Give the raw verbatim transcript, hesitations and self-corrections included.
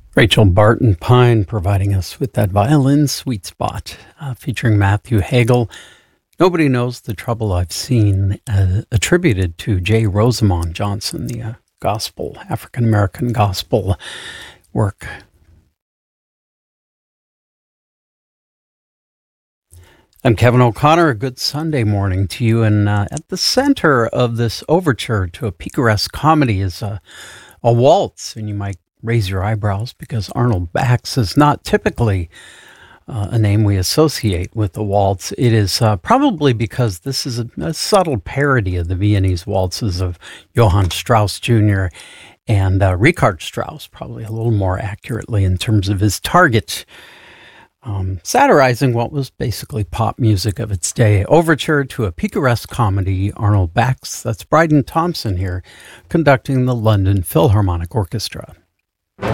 Rachel Barton Pine providing us with that violin sweet spot, uh, featuring Matthew Hagel. Nobody Knows the Trouble I've Seen, uh, attributed to J. Rosamond Johnson, the uh, gospel, African-American gospel work. I'm Kevin O'Connor. A good Sunday morning to you. And uh, at the center of this overture to a picaresque comedy is a, a waltz. And you might raise your eyebrows because Arnold Bax is not typically uh, a name we associate with the waltz. It is uh, probably because this is a, a subtle parody of the Viennese waltzes of Johann Strauss Junior and uh, Richard Strauss, probably a little more accurately in terms of his target. Um, satirizing what was basically pop music of its day. Overture to a picaresque comedy, Arnold Bax. That's Bryden Thompson here, conducting the London Philharmonic Orchestra.